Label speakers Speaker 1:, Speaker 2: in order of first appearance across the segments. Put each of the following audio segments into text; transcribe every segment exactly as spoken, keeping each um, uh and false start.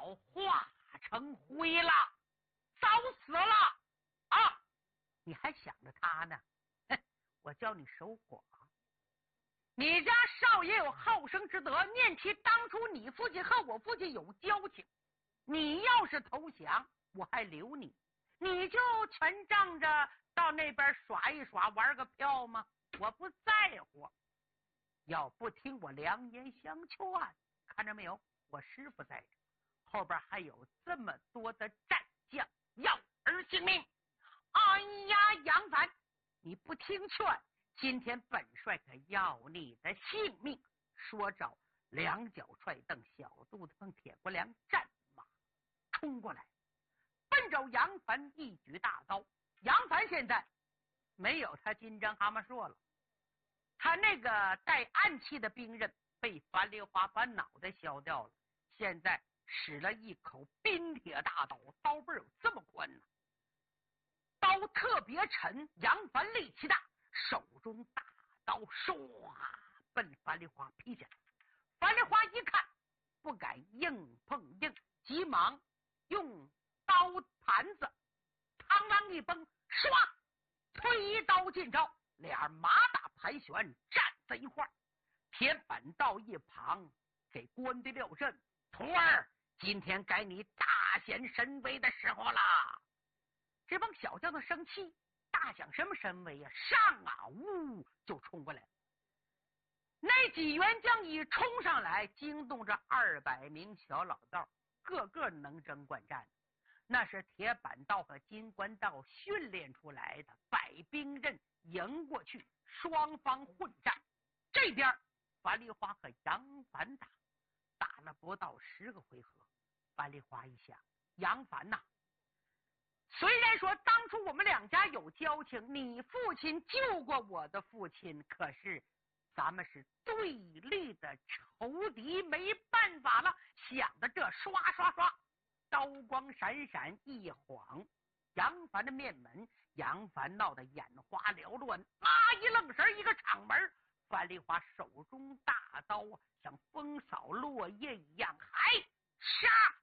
Speaker 1: 要化成灰了，早死了啊！你还想着他呢？哼，我教你守寡。你家少爷有好生之德，念起当初你父亲和我父亲有交情，你要是投降，我还留你，你就全仗着到那边耍一耍，玩个票吗？我不在乎。要不听我良言相劝，看着没有，我师傅在这，后边还有这么多的战将要儿性命。哎呀，杨凡，你不听劝，今天本帅可要你的性命！说着，两脚踹蹬，小肚子碰铁锅梁，战马冲过来，奔着杨凡一举大刀。杨凡现在没有他金针蛤蟆说了，他那个带暗器的兵刃被樊梨花把脑袋削掉了，现在使了一口冰铁大刀，刀背有这么宽呢、啊，刀特别沉。杨凡力气大，手中大刀唰奔樊梨花劈下来。樊梨花一看不敢硬碰硬，急忙用刀盘子嘡啷一崩，唰推刀进招，俩马打盘旋站在一块儿。铁板到一旁给关的撂阵，徒儿，今天该你大显神威的时候啦！这帮小将的生气，大显什么神威呀、啊？上啊，呜就冲过来。那几员将一冲上来，惊动着二百名小老道，个个能征惯战，那是铁板道和金关道训练出来的，摆兵刃迎过去，双方混战。这边樊梨花和杨凡打，打了不到十个回合。樊梨花一想，杨凡呐、啊，虽然说当初我们两家有交情，你父亲救过我的父亲，可是咱们是对立的仇敌，没办法了。想的这刷刷刷，刀光闪闪，一晃杨凡的面门，杨凡闹得眼花缭乱，啊一愣神，一个场门。樊梨花手中大刀像风扫落叶一样，还杀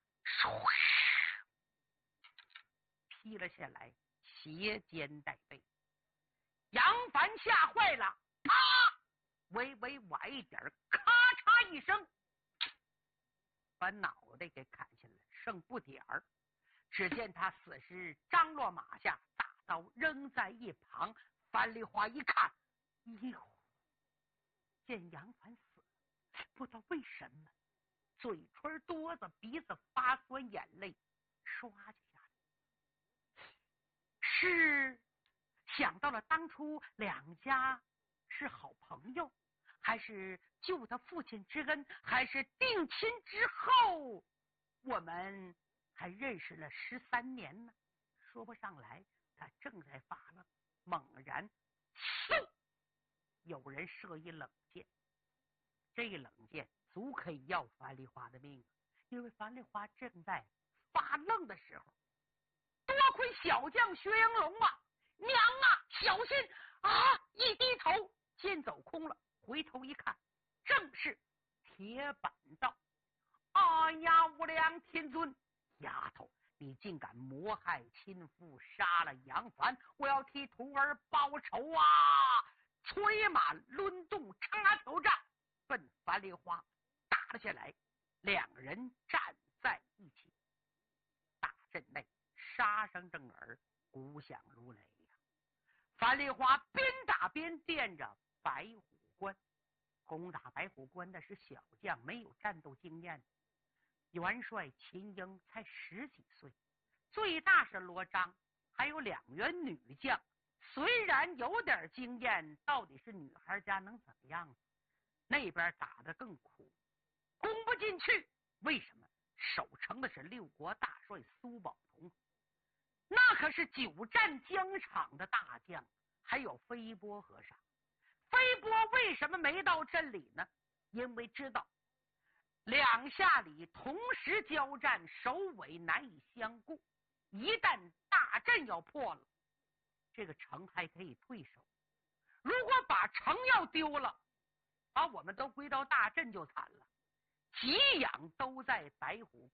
Speaker 1: 劈了下来，斜肩带背。杨凡吓坏了，啊！微微崴一点，咔嚓一声，把脑袋给砍下来，剩不点儿。只见他死尸张落马下，大刀扔在一旁。樊梨花一看，哟，见杨凡死了，不知道为什么，嘴唇哆子，鼻子发酸，眼泪唰就下来。是想到了当初两家是好朋友，还是救他父亲之恩，还是定亲之后我们还认识了十三年呢？说不上来。他正在发愣，猛然嗖，有人射一冷箭。这一冷箭足可以要樊梨花的命，因为樊梨花正在发愣的时候，多亏小将薛英龙啊，娘啊，小心啊！一低头，箭走空了，回头一看，正是铁板道。哎呀，无量天尊，丫头，你竟敢谋害亲父，杀了杨凡，我要替徒儿报仇啊！催马抡动插头杖，奔樊梨花打了下来。两人站在一起，大阵内杀声震耳，鼓响如雷呀、啊！樊梨花边打边垫着白虎关，攻打白虎关的是小将，没有战斗经验。元帅秦英才十几岁，最大是罗章，还有两员女将，虽然有点经验，到底是女孩家能怎么样？那边打得更苦，攻不进去。为什么？守城的是六国大帅苏宝同，那可是久战疆场的大将，还有飞波和尚。飞波为什么没到镇里呢？因为知道两下里同时交战，首尾难以相顾，一旦大阵要破了，这个城还可以退守。如果把城要丢了，把我们都归到大阵就惨了。给养都在白虎